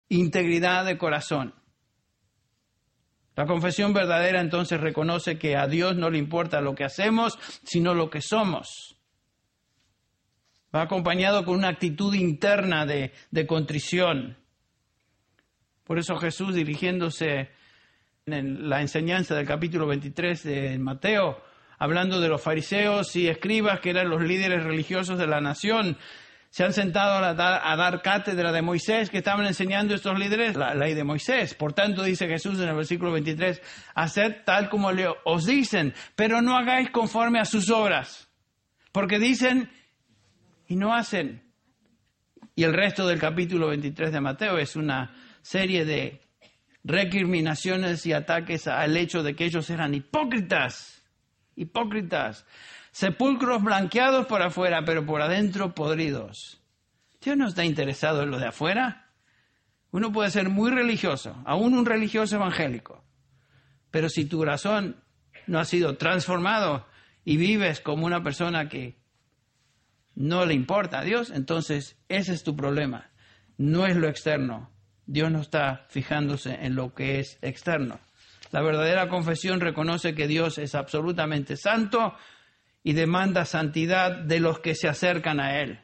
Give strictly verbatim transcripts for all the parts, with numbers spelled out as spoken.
integridad de corazón. La confesión verdadera entonces reconoce que a Dios no le importa lo que hacemos, sino lo que somos. Va acompañado con una actitud interna de, de contrición. Por eso Jesús, dirigiéndose en la enseñanza del capítulo veintitrés de Mateo, hablando de los fariseos y escribas, que eran los líderes religiosos de la nación, se han sentado a dar, a dar cátedra de Moisés, que estaban enseñando estos líderes la ley de Moisés. Por tanto, dice Jesús en el versículo veintitrés, haced tal como le, os dicen, pero no hagáis conforme a sus obras, porque dicen y no hacen. Y el resto del capítulo veintitrés de Mateo es una serie de recriminaciones y ataques al hecho de que ellos eran hipócritas, hipócritas, sepulcros blanqueados por afuera, pero por adentro podridos. Dios no está interesado en lo de afuera. Uno puede ser muy religioso, aún un religioso evangélico, pero si tu corazón no ha sido transformado y vives como una persona que no le importa a Dios, entonces ese es tu problema. No es lo externo. Dios no está fijándose en lo que es externo. La verdadera confesión reconoce que Dios es absolutamente santo y demanda santidad de los que se acercan a Él.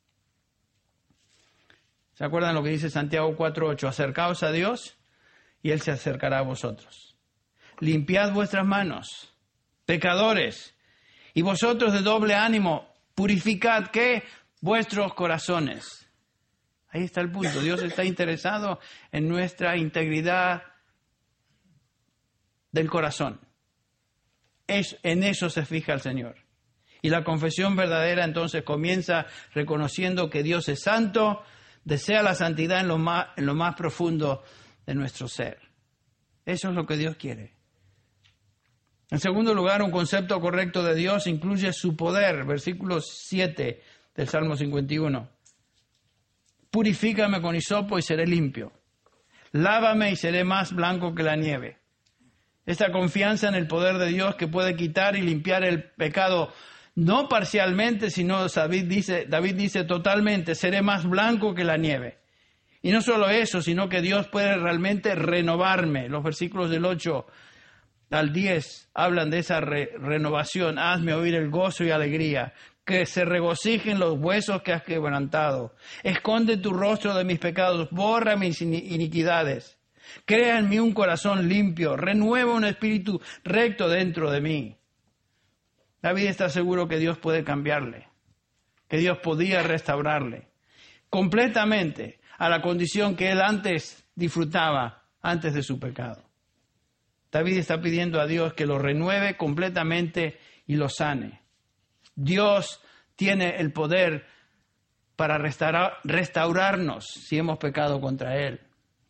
¿Se acuerdan lo que dice Santiago cuatro ocho? Acercaos a Dios y Él se acercará a vosotros. Limpiad vuestras manos, pecadores, y vosotros de doble ánimo, purificad, ¿qué? Vuestros corazones. Ahí está el punto. Dios está interesado en nuestra integridad del corazón. Es, en eso se fija el Señor. Y la confesión verdadera entonces comienza reconociendo que Dios es santo, desea la santidad en lo más, en lo más profundo de nuestro ser. Eso es lo que Dios quiere. En segundo lugar, un concepto correcto de Dios incluye su poder. Versículo siete del Salmo cincuenta y uno. Purifícame con hisopo y seré limpio. Lávame y seré más blanco que la nieve. Esta confianza en el poder de Dios que puede quitar y limpiar el pecado, no parcialmente, sino David dice, David dice totalmente, seré más blanco que la nieve. Y no solo eso, sino que Dios puede realmente renovarme. Los versículos del ocho al diez hablan de esa re- renovación. Hazme oír el gozo y alegría, que se regocijen los huesos que has quebrantado. Esconde tu rostro de mis pecados, borra mis iniquidades. Crea en mí un corazón limpio, renueva un espíritu recto dentro de mí. David está seguro que Dios puede cambiarle, que Dios podía restaurarle completamente a la condición que él antes disfrutaba, antes de su pecado. David está pidiendo a Dios que lo renueve completamente y lo sane. Dios tiene el poder para restaurar, restaurarnos si hemos pecado contra Él.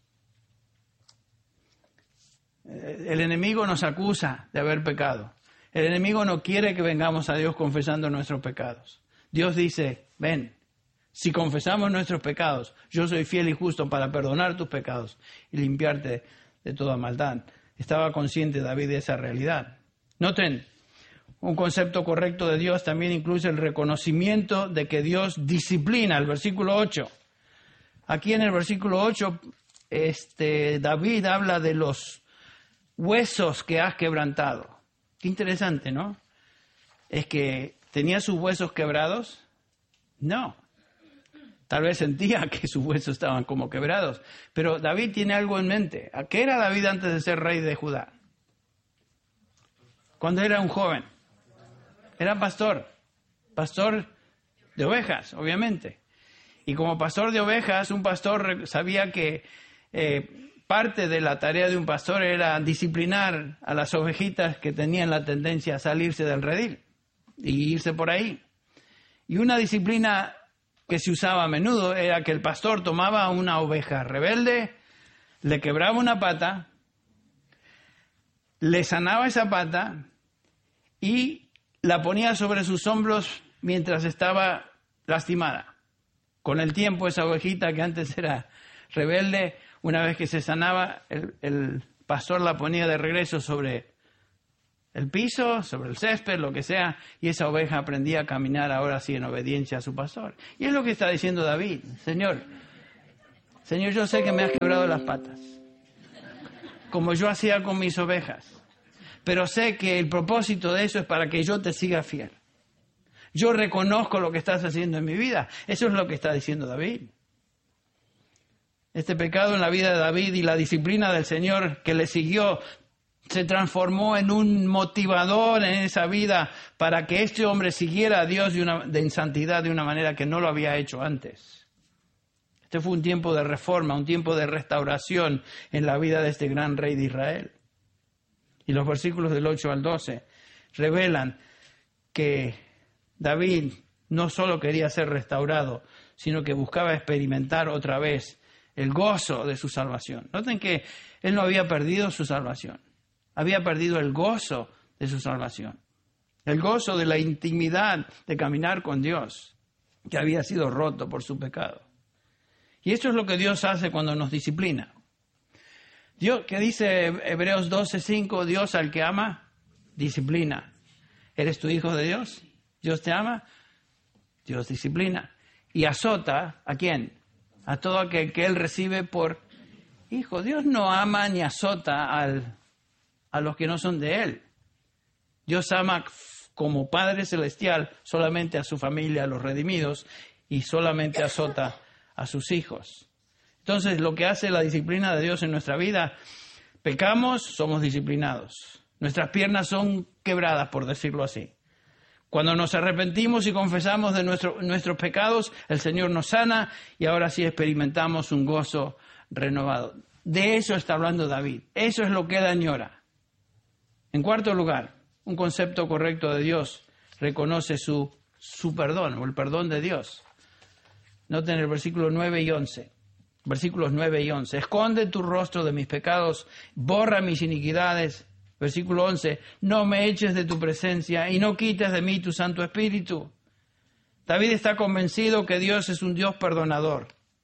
El enemigo nos acusa de haber pecado. El enemigo no quiere que vengamos a Dios confesando nuestros pecados. Dios dice, ven, si confesamos nuestros pecados, yo soy fiel y justo para perdonar tus pecados y limpiarte de toda maldad. Estaba consciente David de esa realidad. Noten, un concepto correcto de Dios también incluye el reconocimiento de que Dios disciplina. El versículo ocho. Aquí en el versículo ocho, este, David habla de los huesos que has quebrantado. Qué interesante, ¿no? Es que tenía sus huesos quebrados. No. Tal vez sentía que sus huesos estaban como quebrados. Pero David tiene algo en mente. ¿A qué era David antes de ser rey de Judá? Cuando era un joven. Era pastor. Pastor de ovejas, obviamente. Y como pastor de ovejas, un pastor sabía que eh, parte de la tarea de un pastor era disciplinar a las ovejitas que tenían la tendencia a salirse del redil y irse por ahí. Y una disciplina que se usaba a menudo era que el pastor tomaba una oveja rebelde, le quebraba una pata, le sanaba esa pata y la ponía sobre sus hombros mientras estaba lastimada. Con el tiempo, esa ovejita que antes era rebelde, una vez que se sanaba, el, el pastor la ponía de regreso sobre el piso, sobre el césped, lo que sea, y esa oveja aprendía a caminar ahora sí en obediencia a su pastor. Y es lo que está diciendo David. Señor, Señor, yo sé que me has quebrado las patas, como yo hacía con mis ovejas, pero sé que el propósito de eso es para que yo te siga fiel. Yo reconozco lo que estás haciendo en mi vida. Eso es lo que está diciendo David. Este pecado en la vida de David y la disciplina del Señor que le siguió se transformó en un motivador en esa vida para que este hombre siguiera a Dios de, una, de en santidad de una manera que no lo había hecho antes. Este fue un tiempo de reforma, un tiempo de restauración en la vida de este gran rey de Israel. Y los versículos del ocho al doce revelan que David no solo quería ser restaurado, sino que buscaba experimentar otra vez el gozo de su salvación. Noten que él no había perdido su salvación, había perdido el gozo de su salvación, el gozo de la intimidad de caminar con Dios, que había sido roto por su pecado. Y esto es lo que Dios hace cuando nos disciplina. Dios, que dice Hebreos doce cinco, Dios al que ama, disciplina. ¿Eres tu hijo de Dios? Dios te ama, Dios disciplina. Y azota, ¿a quién? A todo aquel que Él recibe por hijo. Dios no ama ni azota al, a los que no son de Él. Dios ama como Padre Celestial solamente a su familia, a los redimidos, y solamente azota a sus hijos. Entonces, lo que hace la disciplina de Dios en nuestra vida, pecamos, somos disciplinados. Nuestras piernas son quebradas, por decirlo así. Cuando nos arrepentimos y confesamos de nuestro, nuestros pecados, el Señor nos sana y ahora sí experimentamos un gozo renovado. De eso está hablando David. Eso es lo que él añora. En cuarto lugar, un concepto correcto de Dios reconoce su, su perdón o el perdón de Dios. Noten el versículo nueve y once. Versículos nueve y once. Esconde tu rostro de mis pecados, borra mis iniquidades. Versículo once, no me eches de tu presencia y no quites de mí tu Santo Espíritu. David está convencido que Dios es un Dios perdonador.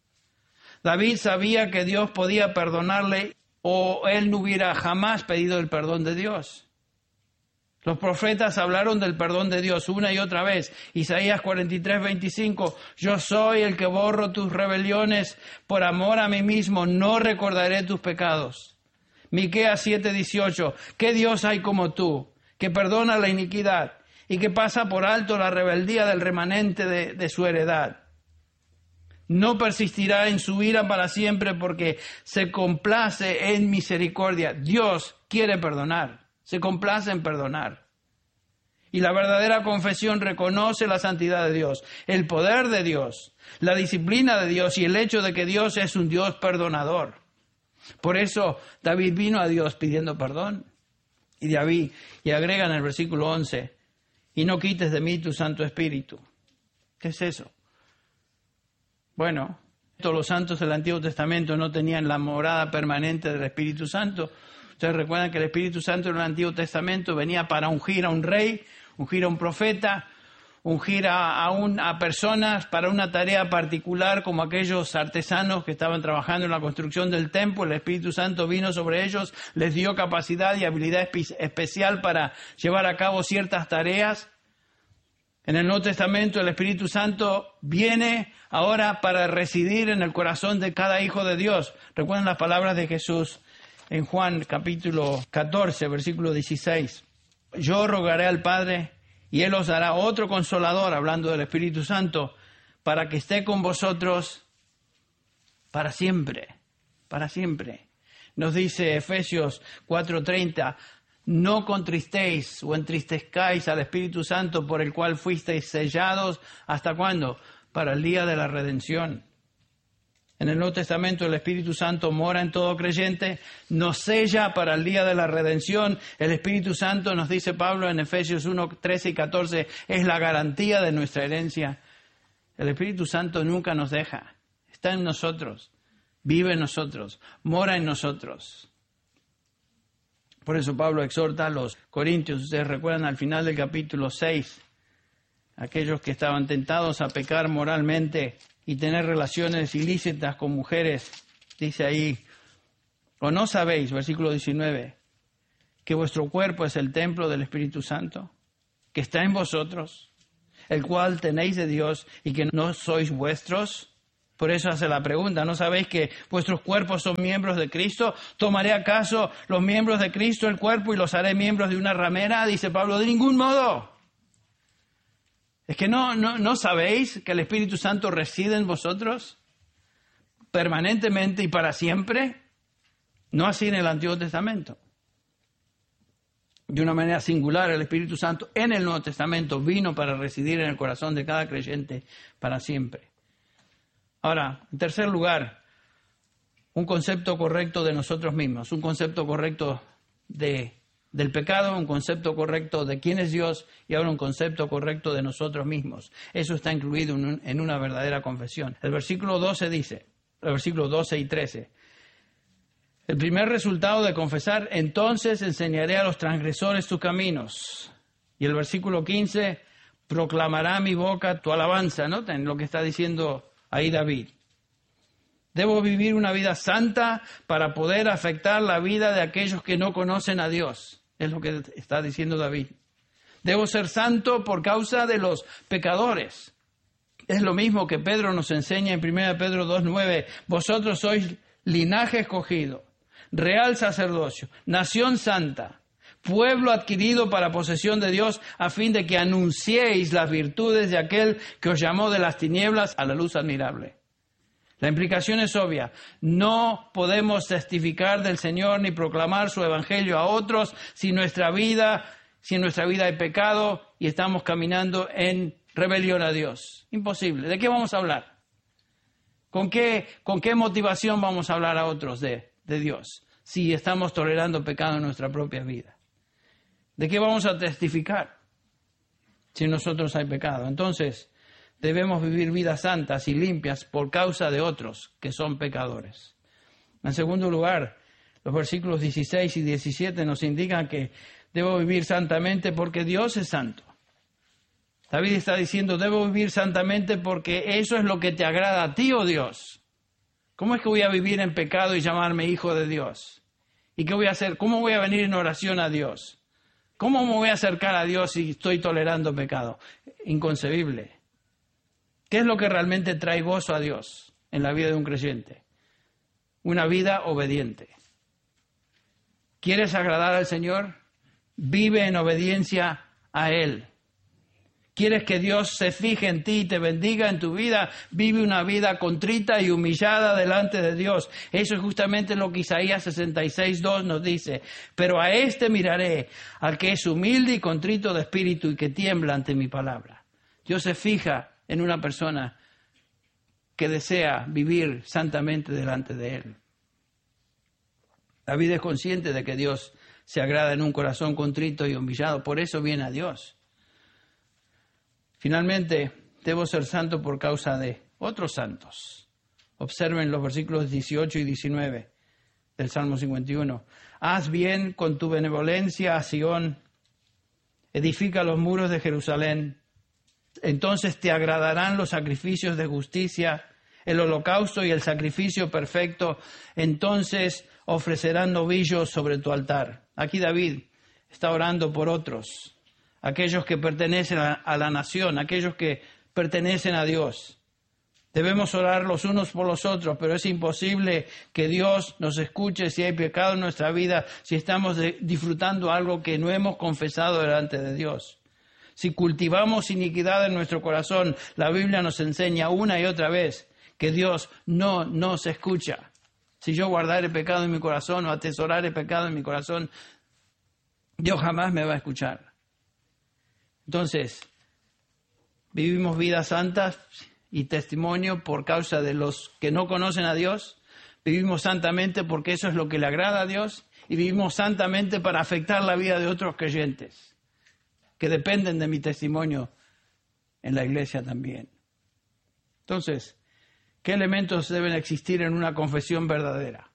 David sabía que Dios podía perdonarle o él no hubiera jamás pedido el perdón de Dios. Los profetas hablaron del perdón de Dios una y otra vez. Isaías cuarenta y tres, veinticinco, yo soy el que borro tus rebeliones, por amor a mí mismo no recordaré tus pecados. Miqueas siete, dieciocho, ¿qué Dios hay como tú, que perdona la iniquidad y que pasa por alto la rebeldía del remanente de, de su heredad? No persistirá en su ira para siempre porque se complace en misericordia. Dios quiere perdonar, se complace en perdonar. Y la verdadera confesión reconoce la santidad de Dios, el poder de Dios, la disciplina de Dios y el hecho de que Dios es un Dios perdonador. Por eso David vino a Dios pidiendo perdón. Y David, y agrega en el versículo once, y no quites de mí tu Santo Espíritu. ¿Qué es eso? Bueno, todos los santos del Antiguo Testamento no tenían la morada permanente del Espíritu Santo. Ustedes recuerdan que el Espíritu Santo en el Antiguo Testamento venía para ungir a un rey, ungir a un profeta, ungir a, a, un, a personas para una tarea particular, como aquellos artesanos que estaban trabajando en la construcción del templo. El Espíritu Santo vino sobre ellos, les dio capacidad y habilidad espe- especial para llevar a cabo ciertas tareas. En el Nuevo Testamento el Espíritu Santo viene ahora para residir en el corazón de cada hijo de Dios. Recuerden las palabras de Jesús en Juan capítulo catorce, versículo dieciséis. Yo rogaré al Padre y Él os dará otro consolador, hablando del Espíritu Santo, para que esté con vosotros para siempre, para siempre. Nos dice Efesios cuatro treinta, no contristéis o entristezcáis al Espíritu Santo por el cual fuisteis sellados, ¿hasta cuándo? Para el día de la redención. En el Nuevo Testamento el Espíritu Santo mora en todo creyente, nos sella para el día de la redención. El Espíritu Santo, nos dice Pablo en Efesios uno, trece y catorce, es la garantía de nuestra herencia. El Espíritu Santo nunca nos deja, está en nosotros, vive en nosotros, mora en nosotros. Por eso Pablo exhorta a los corintios, ustedes recuerdan al final del capítulo seis, aquellos que estaban tentados a pecar moralmente y tener relaciones ilícitas con mujeres, dice ahí, ¿o no sabéis, versículo diecinueve, que vuestro cuerpo es el templo del Espíritu Santo, que está en vosotros, el cual tenéis de Dios y que no sois vuestros? Por eso hace la pregunta, ¿no sabéis que vuestros cuerpos son miembros de Cristo? ¿Tomaré acaso los miembros de Cristo el cuerpo y los haré miembros de una ramera? Dice Pablo, de ningún modo. ¿Es que no, no, no sabéis que el Espíritu Santo reside en vosotros permanentemente y para siempre? No así en el Antiguo Testamento. De una manera singular, el Espíritu Santo en el Nuevo Testamento vino para residir en el corazón de cada creyente para siempre. Ahora, en tercer lugar, un concepto correcto de nosotros mismos, un concepto correcto de, del pecado, un concepto correcto de quién es Dios y ahora un concepto correcto de nosotros mismos. Eso está incluido en, un, en una verdadera confesión. El versículo doce dice, el versículo doce y trece, el primer resultado de confesar, entonces enseñaré a los transgresores tus caminos. Y el versículo quince, proclamará mi boca tu alabanza. Noten lo que está diciendo ahí David. Debo vivir una vida santa para poder afectar la vida de aquellos que no conocen a Dios. Es lo que está diciendo David. Debo ser santo por causa de los pecadores. Es lo mismo que Pedro nos enseña en primera Pedro dos nueve. Vosotros sois linaje escogido, real sacerdocio, nación santa, pueblo adquirido para posesión de Dios, a fin de que anunciéis las virtudes de aquel que os llamó de las tinieblas a la luz admirable. La implicación es obvia. No podemos testificar del Señor ni proclamar su evangelio a otros si nuestra vida, si en nuestra vida hay pecado y estamos caminando en rebelión a Dios. Imposible. ¿De qué vamos a hablar? ¿Con qué, con qué motivación vamos a hablar a otros de, de Dios si estamos tolerando pecado en nuestra propia vida? ¿De qué vamos a testificar si en nosotros hay pecado? Entonces, debemos vivir vidas santas y limpias por causa de otros que son pecadores. En segundo lugar, los versículos dieciséis y diecisiete nos indican que debo vivir santamente porque Dios es santo. David está diciendo, debo vivir santamente porque eso es lo que te agrada a ti, oh Dios. ¿Cómo es que voy a vivir en pecado y llamarme hijo de Dios? ¿Y qué voy a hacer? ¿Cómo voy a venir en oración a Dios? ¿Cómo me voy a acercar a Dios si estoy tolerando pecado? Inconcebible. ¿Qué es lo que realmente trae gozo a Dios en la vida de un creyente? Una vida obediente. ¿Quieres agradar al Señor? Vive en obediencia a Él. ¿Quieres que Dios se fije en ti y te bendiga en tu vida? Vive una vida contrita y humillada delante de Dios. Eso es justamente lo que Isaías sesenta y seis, dos nos dice. Pero a este miraré, al que es humilde y contrito de espíritu y que tiembla ante mi palabra. Dios se fija en una persona que desea vivir santamente delante de Él. David es consciente de que Dios se agrada en un corazón contrito y humillado. Por eso viene a Dios. Finalmente, debo ser santo por causa de otros santos. Observen los versículos dieciocho y diecinueve del Salmo cincuenta y uno. Haz bien con tu benevolencia a Sión, edifica los muros de Jerusalén. Entonces te agradarán los sacrificios de justicia, el holocausto y el sacrificio perfecto. Entonces ofrecerán novillos sobre tu altar. Aquí David está orando por otros. Aquellos que pertenecen a, a la nación, aquellos que pertenecen a Dios. Debemos orar los unos por los otros, pero es imposible que Dios nos escuche si hay pecado en nuestra vida, si estamos de, disfrutando algo que no hemos confesado delante de Dios. Si cultivamos iniquidad en nuestro corazón, la Biblia nos enseña una y otra vez que Dios no nos escucha. Si yo guardare pecado en mi corazón o atesorare pecado en mi corazón, Dios jamás me va a escuchar. Entonces, vivimos vidas santas y testimonio por causa de los que no conocen a Dios. Vivimos santamente porque eso es lo que le agrada a Dios. Y vivimos santamente para afectar la vida de otros creyentes que dependen de mi testimonio en la iglesia también. Entonces, ¿qué elementos deben existir en una confesión verdadera?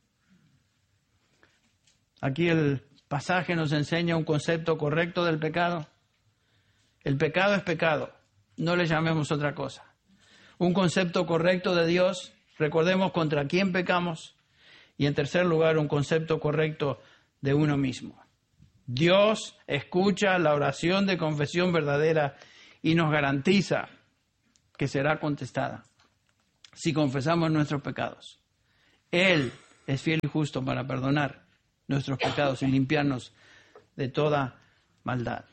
Aquí el pasaje nos enseña un concepto correcto del pecado. El pecado es pecado, no le llamemos otra cosa. Un concepto correcto de Dios, recordemos contra quién pecamos. Y en tercer lugar, un concepto correcto de uno mismo. Dios escucha la oración de confesión verdadera y nos garantiza que será contestada. si confesamos nuestros pecados. Él es fiel y justo para perdonar nuestros pecados y limpiarnos de toda maldad.